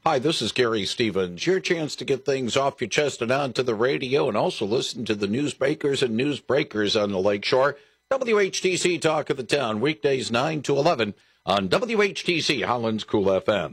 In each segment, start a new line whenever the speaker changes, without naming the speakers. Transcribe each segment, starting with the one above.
Hi, this is Gary Stevens. Your chance to get things off your chest and onto the radio, and also listen to the newsmakers and newsbreakers on the Lakeshore. WHTC Talk of the Town, weekdays 9 to 11 on WHTC Holland's Cool FM.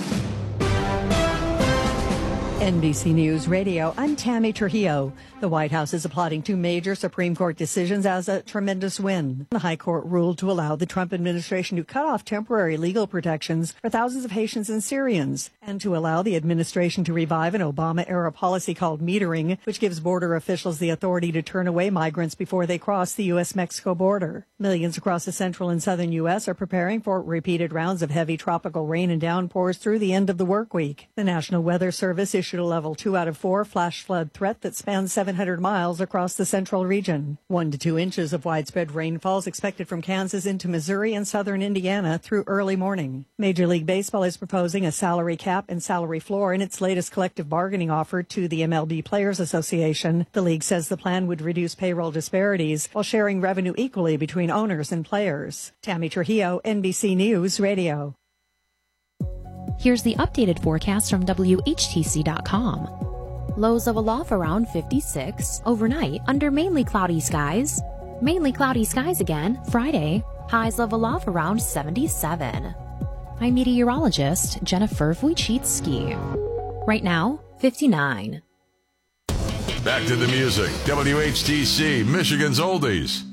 NBC News Radio, I'm Tammy Trujillo. The White House is applauding two major Supreme Court decisions as a tremendous win. The High Court ruled to allow the Trump administration to cut off temporary legal protections for thousands of Haitians and Syrians, and to allow the administration to revive an Obama-era policy called metering, which gives border officials the authority to turn away migrants before they cross the U.S.-Mexico border. Millions across the central and southern U.S. are preparing for repeated rounds of heavy tropical rain and downpours through the end of the work week. The National Weather Service issued a level 2 out of 4 flash flood threat that spans 700 miles across the central region. 1 to 2 inches of widespread rainfall is expected from Kansas into Missouri and southern Indiana through early morning. Major League Baseball is proposing a salary cap and salary floor in its latest collective bargaining offer to the MLB Players Association. The league says the plan would reduce payroll disparities while sharing revenue equally between owners and players. Tammy Trujillo, NBC News Radio.
Here's the updated forecast from WHTC.com. Lows of aloft around 56. Overnight, under mainly cloudy skies. Mainly cloudy skies again. Friday, highs of aloft around 77. I'm meteorologist Jennifer Wojcicki. Right now, 59.
Back to the music. WHTC, Michigan's Oldies.